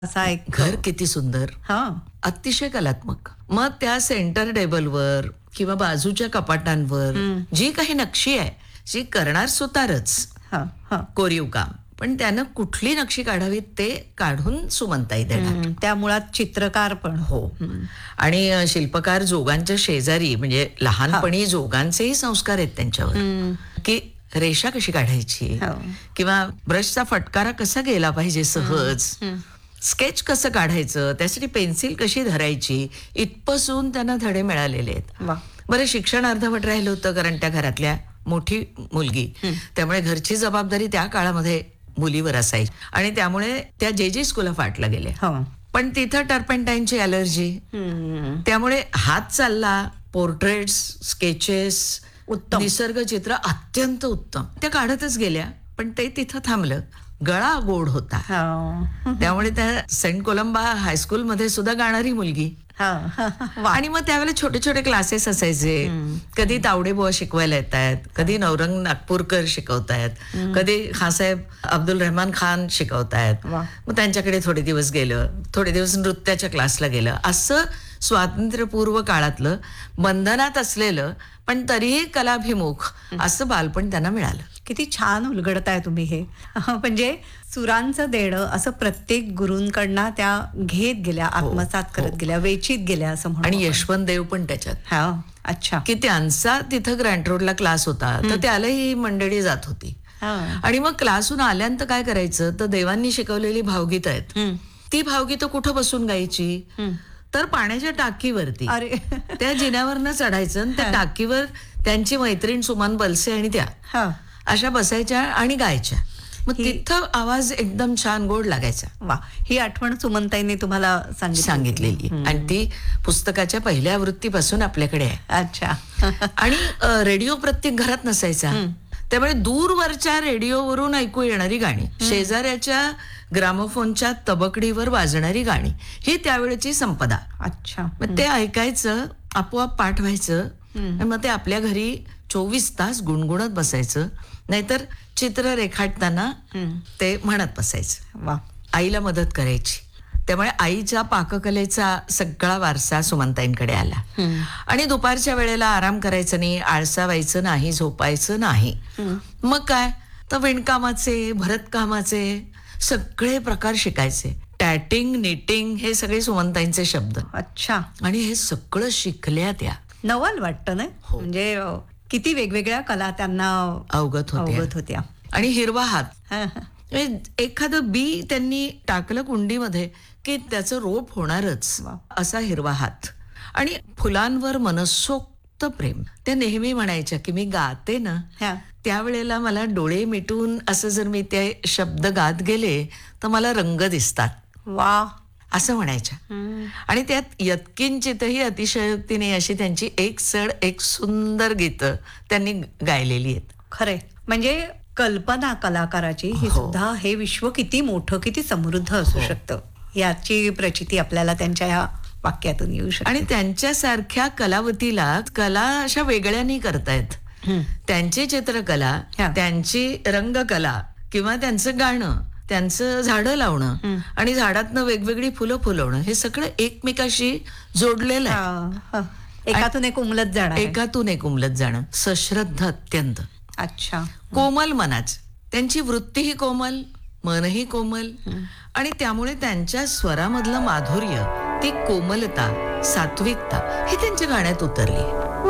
असा एक घर किती सुंदर, हा अतिशय कलात्मक. मग त्या सेंटर टेबलवर किंवा बाजूच्या कपाटांवर जी काही नक्षी आहे, जी करणार सुतारच हा हा कोरीव काम, पण त्यानं कुठली नक्षी काढावी ते काढून सुमनताई देणार. त्या मुळात चित्रकार पण हो. आणि शिल्पकार जोगांच्या शेजारी, म्हणजे लहानपणी जोगांचेही संस्कार आहेत त्यांच्यावर, की रेषा कशी काढायची हो. किंवा ब्रशचा फटकारा कसा गेला पाहिजे सहज, स्केच कसं काढायचं, त्यासाठी पेन्सिल कशी धरायची, इथपासून त्यांना धडे मिळालेले आहेत. वा. बरं, शिक्षण अर्धवट राहिलं होतं कारण त्या घरातल्या मोठी मुलगी, त्यामुळे घरची जबाबदारी त्या काळामध्ये मुलीवर असायची आणि त्यामुळे त्या जे स्कूलला फाटला गेल्या. हो. पण तिथं टर्पेंटाईनची अलर्जी, त्यामुळे हात चालला, पोर्ट्रेट्स, स्केचेस, उत्तम. निसर्ग चित्र अत्यंत उत्तम त्या काढतच गेल्या. पण ते तिथं थांबलं. गळा गोड होता, हो. त्यामुळे त्या सेंट कोलंबा हायस्कूलमध्ये सुद्धा गाणारी मुलगी. हा. वा. आणि मग त्यावेळेला छोटे छोटे क्लासेस असायचे. कधी तावडे बुवा शिकवायला येत आहेत, कधी नवरंग नागपूरकर शिकवतायत, कधी खासाहेब अब्दुल रहमान खान शिकवतायत. वा. मग त्यांच्याकडे थोडे दिवस गेलं, थोडे दिवस नृत्याच्या क्लासला गेलं. असं स्वातंत्र्यपूर्व काळातलं बंधनात असलेलं पण तरीही कलाभिमुख असं बालपण त्यांना मिळालं. किती छान उलगडताय तुम्ही हे. म्हणजे सुरांचं देणं असं प्रत्येक गुरूंकडनं त्या घेत गेल्या, आत्मसात करत गेल्या, वेचीत गेल्या असं म्हणू आणि आपण. यशवंत देव पण त्याच्यात, हा. अच्छा. की त्यांचा तिथं ग्रँट रोडला क्लास होता, तर त्याला ही मंडळी जात होती. हा. आणि मग क्लासहून आल्यानंतर काय करायचं, तर देवांनी शिकवलेली भावगीत आहेत, ती भावगीतं कुठं बसून गायची, तर पाण्याच्या टाकीवरती, अरे. त्या जिन्यावरनं चढायचं आणि त्या टाकीवर त्यांची मैत्रीण सुमन बलसे आणि त्या हा. अशा बसायच्या आणि गायच्या. मग तिथं आवाज एकदम छान गोड लागायचा. वा. ही आठवण सुमनताईंनी तुम्हाला सांगितलेली आणि ती पुस्तकाच्या पहिल्या आवृत्तीपासून आपल्याकडे आहे. अच्छा. आणि रेडिओ प्रत्येक घरात नसायचा, त्यामुळे दूरवरच्या रेडिओवरून ऐकू येणारी गाणी, शेजाऱ्याच्या ग्रामोफोनच्या तबकडीवर वाजणारी गाणी, ही त्यावेळेची संपदा. अच्छा. मग ते ऐकायचं, आपोआप पाठ व्हायचं आणि मग ते आपल्या घरी 24 तास गुणगुणत बसायचं, नाहीतर चित्र रेखाटताना ते म्हणत बसायचं. वा. आईला मदत करायची. त्यामुळे आईच्या पाककलेचा सगळा वारसा सुमनताईंकडे आला. आणि दुपारच्या वेळेला आराम करायचं नाही, आळसावायचं नाही, झोपायचं नाही. मग काय, तर विणकामाचे, भरतकामाचे सगळे प्रकार शिकायचे. टॅटिंग, निटिंग हे सगळे सुमनताईंचे शब्द. अच्छा. आणि हे सगळं शिकल्या त्या. नवल वाटतं ना. म्हणजे किती वेगवेगळ्या कला त्यांना अवगत होत्या. आणि हिरवा हात, हा. एखादं बी त्यांनी टाकलं कुंडीमध्ये की त्याचं रोप होणारच, असा हिरवा हात. आणि फुलांवर मनसोक्त प्रेम. त्या नेहमी म्हणायच्या की मी गाते ना, हा. त्यावेळेला मला डोळे मिटून असं जर मी ते शब्द गात गेले तर मला रंग दिसतात, वा. असं म्हणायच्या. आणि त्यात यत्किंचितही अतिशयोक्ती अशी त्यांची एक सड एक सुंदर गीतं त्यांनी गायलेली आहेत. खरे. म्हणजे कल्पना कलाकाराची ही सुद्धा, हे विश्व किती मोठं, किती समृद्ध असू शकतं, याची प्रचिती आपल्याला त्यांच्या या वाक्यातून येऊ शकते. आणि त्यांच्यासारख्या कलावतीला कला अशा वेगळ्यानी करतायत. त्यांची चित्रकला, त्यांची रंगकला किंवा त्यांचं गाणं, त्यांचं झाडं लावणं आणि झाडातनं वेगवेगळी फुलं फुलवणं, हे सगळं एकमेकाशी जोडलेलं आहे. एकातून एक उमलत जाणं, एकातून एक उमलत जाणं, सश्रद्ध अत्यंत. अच्छा. कोमल मनाच, त्यांची वृत्तीही कोमल, मनही कोमल. आणि त्यामुळे त्यांच्या स्वरामधलं माधुर्य, ती कोमलता, सात्विकता ही त्यांच्या गाण्यात उतरली.